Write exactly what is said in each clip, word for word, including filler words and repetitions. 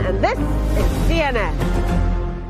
and this is C N N.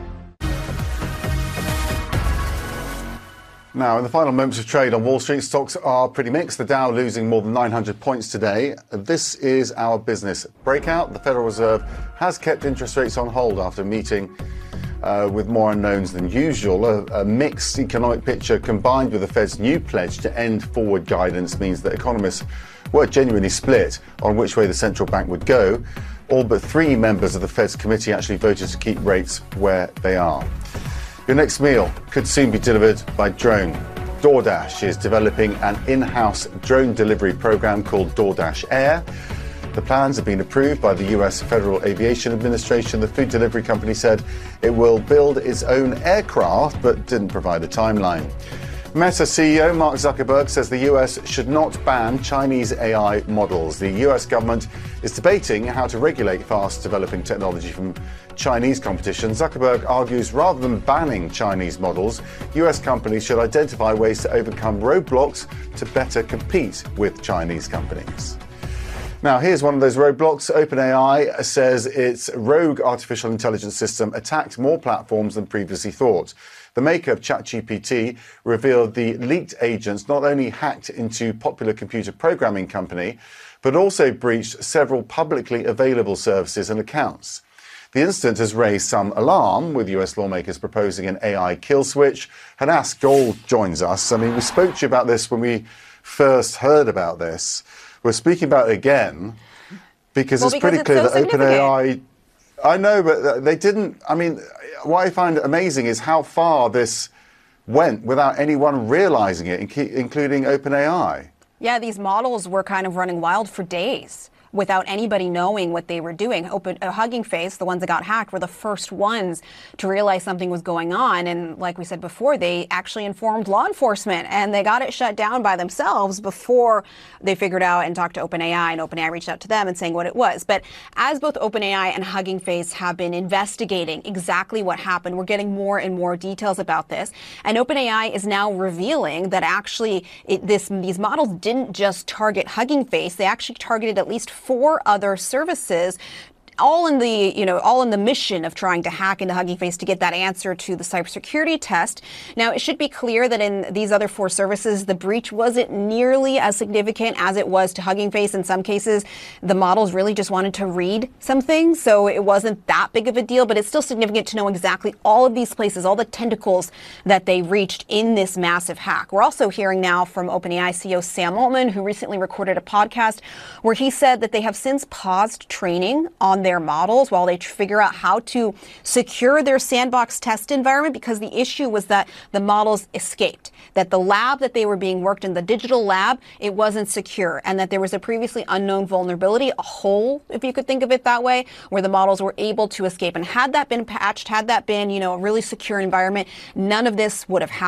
Now, in the final moments of trade on Wall Street, stocks are pretty mixed. The Dow losing more than nine hundred points today. This is our business breakout. The Federal Reserve has kept interest rates on hold after a meeting uh, with more unknowns than usual. A, a mixed economic picture combined with the Fed's new pledge to end forward guidance means that economists were genuinely split on which way the central bank would go. All but three members of the Fed's committee actually voted to keep rates where they are. Your next meal could soon be delivered by drone. DoorDash is developing an in-house drone delivery program called DoorDash Air. The plans have been approved by the U S Federal Aviation Administration. The food delivery company said it will build its own aircraft, but didn't provide a timeline. Meta C E O Mark Zuckerberg says the U S should not ban Chinese A I models. The U S government is debating how to regulate fast-developing technology from Chinese competition. Zuckerberg argues rather than banning Chinese models, U S companies should identify ways to overcome roadblocks to better compete with Chinese companies. Now, here's one of those roadblocks. OpenAI says its rogue artificial intelligence system attacked more platforms than previously thought. The maker of ChatGPT revealed the leaked agents not only hacked into popular computer programming company, but also breached several publicly available services and accounts. The incident has raised some alarm, with U S lawmakers proposing an A I kill switch. Hadas Gold joins us. I mean, we spoke to you about this when we first heard about this. We're speaking about it again because well, it's because pretty it's clear so that OpenAI... I know, but they didn't... I mean, what I find amazing is how far this went without anyone realizing it, including OpenAI. Yeah, these models were kind of running wild for days without anybody knowing what they were doing. Open, uh, Hugging Face, the ones that got hacked, were the first ones to realize something was going on. And like we said before, they actually informed law enforcement and they got it shut down by themselves before they figured out and talked to OpenAI, and OpenAI reached out to them and saying what it was. But as both OpenAI and Hugging Face have been investigating exactly what happened, we're getting more and more details about this. And OpenAI is now revealing that actually it, this, these models didn't just target Hugging Face, they actually targeted at least four other services, all in the, you know, all in the mission of trying to hack into Hugging Face to get that answer to the cybersecurity test. Now, it should be clear that in these other four services, the breach wasn't nearly as significant as it was to Hugging Face. In some cases, the models really just wanted to read some things, so it wasn't that big of a deal, but it's still significant to know exactly all of these places, all the tentacles that they reached in this massive hack. We're also hearing now from OpenAI C E O Sam Altman, who recently recorded a podcast where he said that they have since paused training on their their models while they figure out how to secure their sandbox test environment, because the issue was that the models escaped, that the lab that they were being worked in, the digital lab, it wasn't secure, and that there was a previously unknown vulnerability, a hole, if you could think of it that way, where the models were able to escape. And had that been patched, had that been, you know, a really secure environment, none of this would have happened.